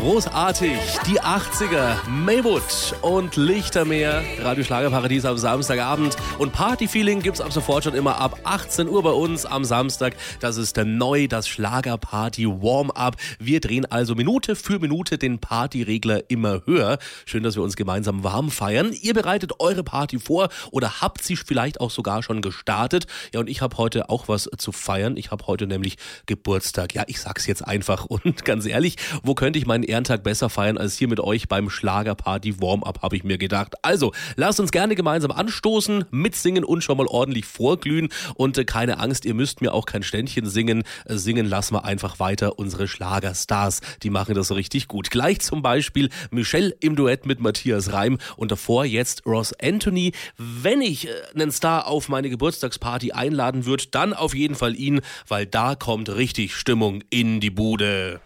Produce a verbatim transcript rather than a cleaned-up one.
Großartig, die achtziger, Maywood und Lichtermeer, Radio Schlagerparadies am Samstagabend. Und Partyfeeling gibt's ab sofort schon immer ab achtzehn Uhr bei uns am Samstag. Das ist neu, das Schlagerparty Warm-Up. Wir drehen also Minute für Minute den Partyregler immer höher. Schön, dass wir uns gemeinsam warm feiern. Ihr bereitet eure Party vor oder habt sie vielleicht auch sogar schon gestartet. Ja, und ich habe heute auch was zu feiern. Ich habe heute nämlich Geburtstag. Ja, ich sag's jetzt einfach. Und ganz ehrlich, wo könnte ich meinen Ehrentag besser feiern als hier mit euch beim Schlagerparty Warm-Up, habe ich mir gedacht. Also, lasst uns gerne gemeinsam anstoßen, mitsingen und schon mal ordentlich vorglühen. Und äh, keine Angst, ihr müsst mir auch kein Ständchen singen. Äh, singen lassen wir einfach weiter unsere Schlagerstars. Die machen das richtig gut. Gleich zum Beispiel Michelle im Duett mit Matthias Reim und davor jetzt Ross Anthony. Wenn ich äh, einen Star auf meine Geburtstagsparty einladen würde, dann auf jeden Fall ihn, weil da kommt richtig Stimmung in die Bude.